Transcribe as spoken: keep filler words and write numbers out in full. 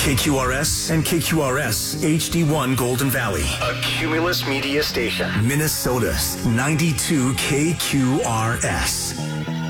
K Q R S and K Q R S H D one Golden Valley. A Cumulus Media Station. Minnesota's ninety-two K Q R S.